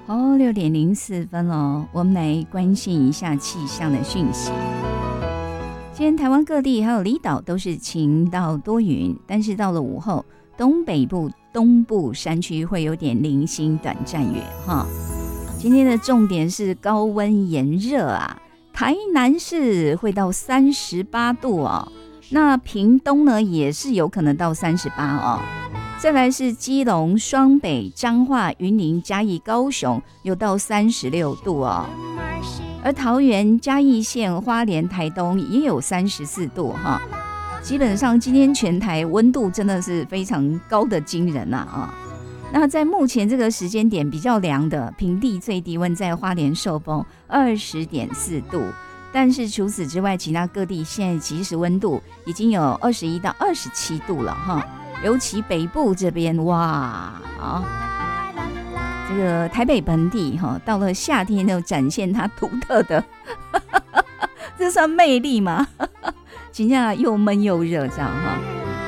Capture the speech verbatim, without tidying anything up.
哦，六点零四分了，我们来关心一下气象的讯息。今天台湾各地还有离岛都是晴到多云，但是到了午后，东北部、东部山区会有点零星短暂雨哈。今天的重点是高温炎热啊，台南市会到三十八度哦，那屏东呢也是有可能到三十八哦。再来是基隆、双北、彰化、云林、嘉义、高雄，有到三十六度哦。而桃园、嘉义县、花莲、台东也有三十四度哈。基本上今天全台温度真的是非常高的惊人啊啊！那在目前这个时间点比较凉的平地最低温在花莲寿丰二十点四度，但是除此之外，其他各地现在即时温度已经有二十一到二十七度了哈。尤其北部这边，哇啊，这个台北本地哈，到了夏天就展现它独特的，这算魅力吗？真的又闷又热这样哈。